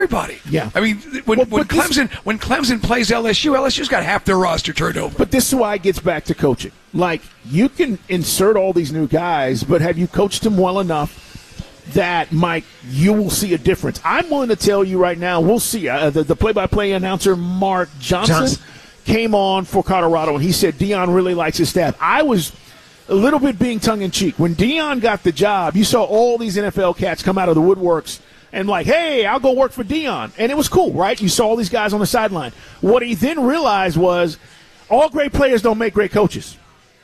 everybody. Yeah. I mean, when Clemson plays LSU, LSU's got half their roster turned over. But this is why it gets back to coaching. Like, you can insert all these new guys, but have you coached them well enough that, Mike, you will see a difference? I'm willing to tell you right now, we'll see. The play-by-play announcer, Mark Johnson, came on for Colorado, and he said Deion really likes his staff. I was a little bit being tongue-in-cheek. When Deion got the job, you saw all these NFL cats come out of the woodworks and like, hey, I'll go work for Deion. And it was cool, right? You saw all these guys on the sideline. What he then realized was all great players don't make great coaches.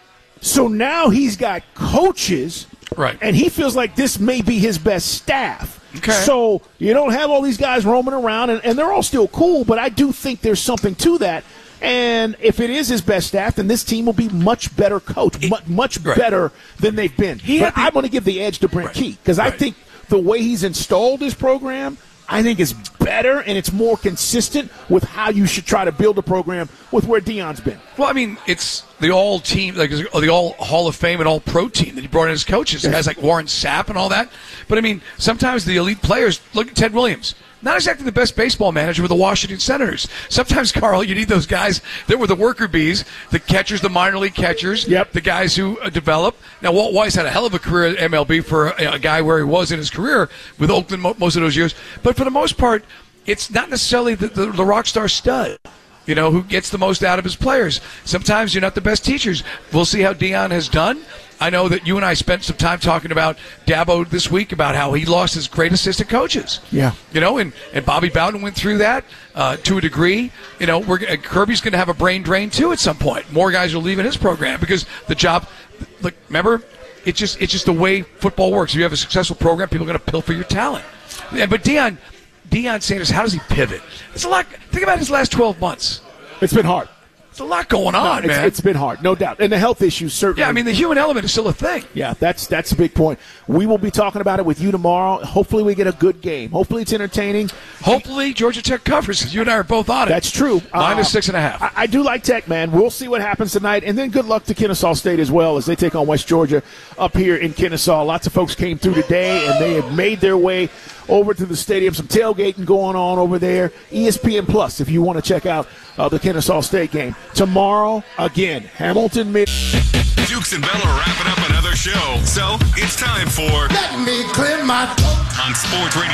So now he's got coaches, right, and he feels like this may be his best staff. Okay. So you don't have all these guys roaming around, and they're all still cool, but I do think there's something to that. And if it is his best staff, then this team will be much better coached, much better than they've been. But I'm going to give the edge to Brent Key because I think the way he's installed his program, I think is better and it's more consistent with how you should try to build a program with where Deion's been. Well, I mean, it's the all-team, like the all-Hall of Fame and all-pro team that he brought in as coaches. Guys like Warren Sapp and all that. But, I mean, sometimes the elite players, look at Ted Williams. Not exactly the best baseball manager with the Washington Senators. Sometimes, Carl, you need those guys that were the worker bees, the catchers, the minor league catchers, the guys who develop. Now, Walt Weiss had a hell of a career at MLB for a guy where he was in his career with Oakland most of those years. But for the most part, it's not necessarily the rock star stud, you know, who gets the most out of his players. Sometimes you're not the best teachers. We'll see how Deion has done. I know that you and I spent some time talking about Dabo this week about how he lost his great assistant coaches. Yeah. You know, and Bobby Bowden went through that to a degree. You know, Kirby's going to have a brain drain, too, at some point. More guys are leaving his program because the job – look, remember, it's just the way football works. If you have a successful program, people are going to pilfer your talent. But Deion Sanders, how does he pivot? It's a lot. Think about his last 12 months. It's been hard. There's a lot going on, man. It's been hard, no doubt. And the health issues certainly. Yeah, I mean, the human element is still a thing. Yeah, that's a big point. We will be talking about it with you tomorrow. Hopefully we get a good game. Hopefully it's entertaining. Hopefully Georgia Tech covers. You and I are both on it. That's true. Minus 6.5. I do like Tech, man. We'll see what happens tonight. And then good luck to Kennesaw State as well as they take on West Georgia up here in Kennesaw. Lots of folks came through today, and they have made their way over to the stadium. Some tailgating going on over there. ESPN Plus, if you want to check out the Kennesaw State game. Tomorrow, again, Hamilton Mid. Dukes and Bell are wrapping up another show, so it's time for Let Me Clear My Throat on Sports Radio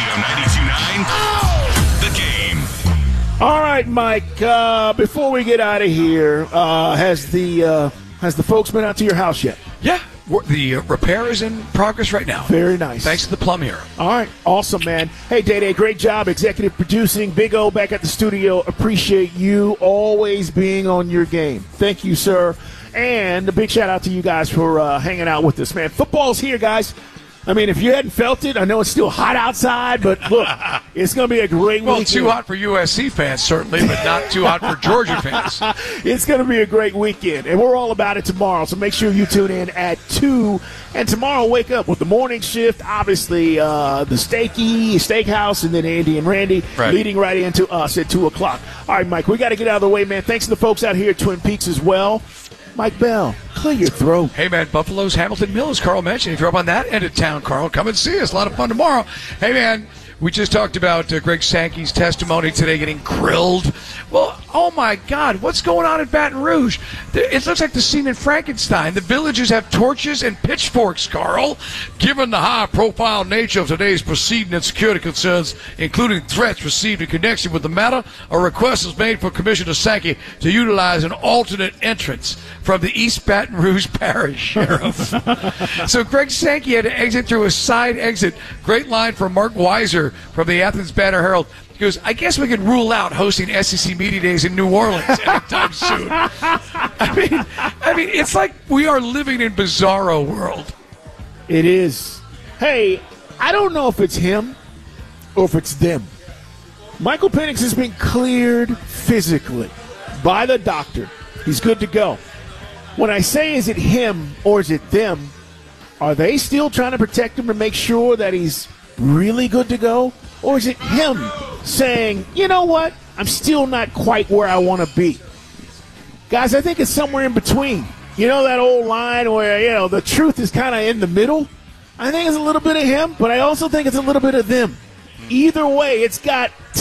92.9. The Game. All right, Mike, before we get out of here, has the folks been out to your house yet? Yeah. The repair is in progress right now. Very nice. Thanks to the Plum Hero. All right. Awesome, man. Hey, Day-Day, great job executive producing. Big O back at the studio. Appreciate you always being on your game. Thank you, sir. And a big shout-out to you guys for hanging out with us, man. Football's here, guys. I mean, if you hadn't felt it, I know it's still hot outside, but look, it's going to be a great weekend. Well, too hot for USC fans, certainly, but not too hot for Georgia fans. It's going to be a great weekend, and we're all about it tomorrow, so make sure you tune in at 2. And tomorrow, wake up with the morning shift, obviously the Steakhouse, and then Andy and Randy leading right into us at 2 o'clock. All right, Mike, we got to get out of the way, man. Thanks to the folks out here at Twin Peaks as well. Mike Bell, clear your throat. Hey, man, Buffalo's Hamilton Mill, as Carl mentioned. If you're up on that end of town, Carl, come and see us. A lot of fun tomorrow. Hey, man, we just talked about Greg Sankey's testimony today getting grilled. Well, oh, my God, what's going on in Baton Rouge? It looks like the scene in Frankenstein. The villagers have torches and pitchforks, Carl. Given the high-profile nature of today's proceeding and security concerns, including threats received in connection with the matter, a request is made for Commissioner Sankey to utilize an alternate entrance from the East Baton Rouge Parish Sheriff. So Greg Sankey had to exit through a side exit. Great line from Mark Weiser from the Athens Banner-Herald. He goes, I guess we could rule out hosting SEC Media Days in New Orleans anytime soon. I mean, it's like we are living in bizarro world. It is. Hey, I don't know if it's him or if it's them. Michael Penix has been cleared physically by the doctor. He's good to go. When I say is it him or is it them, are they still trying to protect him to make sure that he's really good to go? Or is it him saying, you know what, I'm still not quite where I want to be? Guys, I think it's somewhere in between. You know that old line where, the truth is kind of in the middle? I think it's a little bit of him, but I also think it's a little bit of them. Either way, it's got